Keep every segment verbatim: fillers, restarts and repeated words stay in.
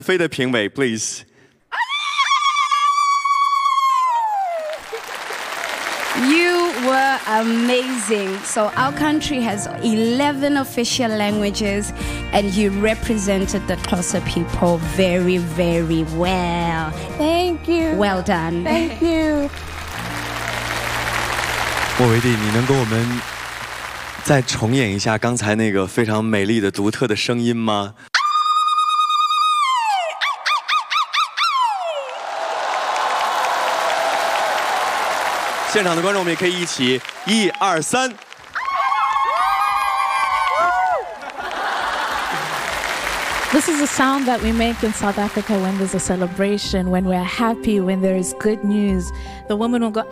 飞的评委 ，please。 You were amazing. So our country has eleven official languages and you represented the Xhosa people very, very well. Thank you. Well done. Thank you. 莫维蒂，你能给我们再重演一下刚才那个非常美丽的、独特的声音吗？ 现场的观众，我们也可以一起，一二三。 This is a sound that we make in South Africa when there's a celebration, when we're happy, when there is good news. The woman will go.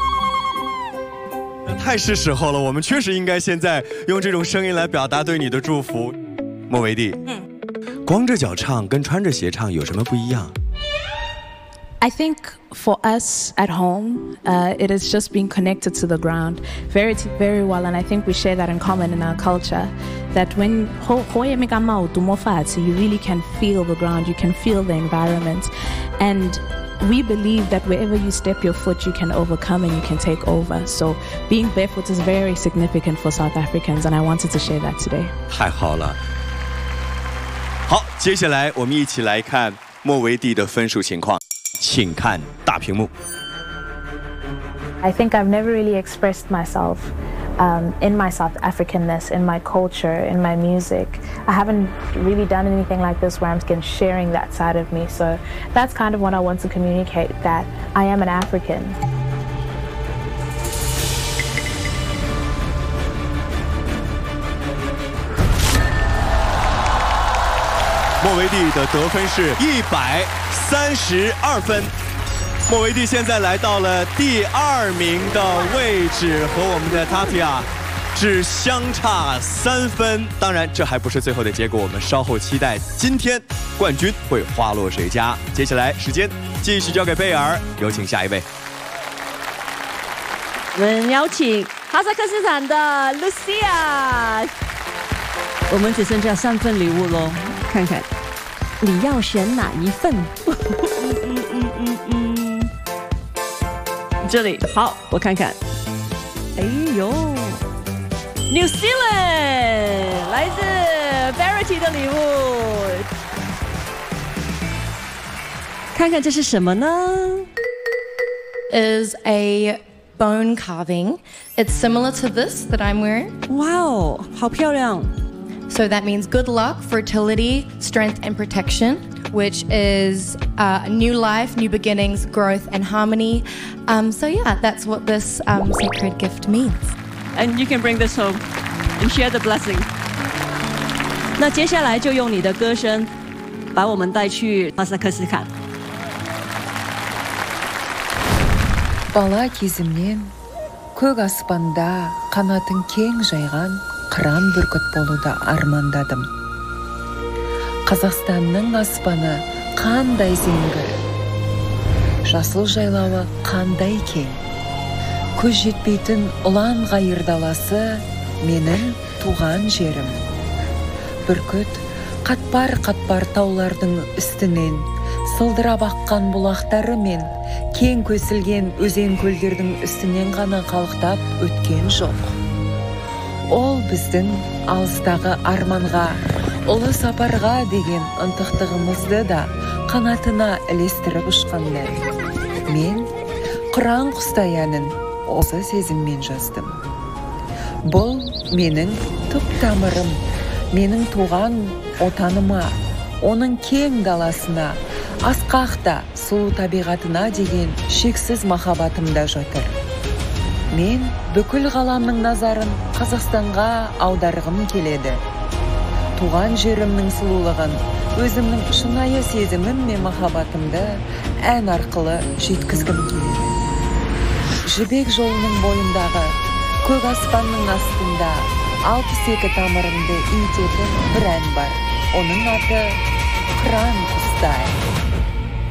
太是时候了，我们确实应该现在用这种声音来表达对你的祝福。莫维蒂，嗯，光着脚唱跟穿着鞋唱有什么不一样？ I think for us at home, uh, it is just being connected to the ground very, very well. And I think we share that in common in our culture, that when you really can feel the ground, you can feel the environment. And we believe that wherever you step your foot, you can overcome and you can take over. So being barefoot is very significant for South Africans, and I wanted to share that today. 太好了。好，接下来我们一起来看莫维蒂的分数情况。 请看大屏幕。 I think I've never really expressed myself um, in my South Africanness, in my culture, in my music. I haven't really done anything like this where I'm sharing that side of me. So that's kind of what I want to communicate, that I am an African. 莫维蒂的得分是一百三十二分。莫维蒂现在来到了第二名的位置，和我们的 Tatia 只相差三分。当然，这还不是最后的结果，我们稍后期待今天冠军会花落谁家。接下来时间继续交给贝尔，有请下一位。 我们邀请哈萨克斯坦的 Lucia。我们只剩下三份礼物喽，看看你要选哪一份？嗯嗯嗯嗯嗯，这里好，我看看。哎呦 ，New Zealand 来自 Verity 的礼物，看看这是什么呢 ？Is a bone carving. It's similar to this that I'm wearing. 哇哦，好漂亮！ So that means good luck, fertility, strength, and protection, which is uh, new life, new beginnings, growth, and harmony. Um, so yeah, that's what this um, sacred gift means. And you can bring this home and share the blessing. 那接下来就用你的歌声，把我们带去哈萨克斯坦。 Бала кезімнен көк аспанда қанатын кең жайған қыран бүркіт болуды армандадым. Қазақстанның аспаны қандай зеңгір, жасыл жайлауы қандай кең. Көз жетпейтін ұлан ғайыр даласы менің туған жерім. Бүркіт қатпар-қатпар таулардың үстінен сылдырап аққан бұлақтары мен кең көсілген өзен көлдердің үстінен ғана қалықтап өткен жоқ. Ол біздің алыстағы арманға, ұлы сапарға деген ынтықтығымызды да қанатына ілестіріп ұшқандай. Мен қыран құстай әнін осы сезіммен жаздым. Бұл менің түп тамырым, менің туған отаныма, оның кең даласына, асқақта сұлу табиғатына деген шексіз махаббатымда жатыр. Мен бүкіл ғаламның назарын Қазақстанға аударғым келеді. Туған жерімнің сұлулығын, өзімнің шынайы сезімім мен махаббатымды ән арқылы жеткізгім келеді. Жібек жолының бойындағы көк аспанның астында алпыс екі тамырымды иітетін бір ән бар. Оның аты «Қыран құстай».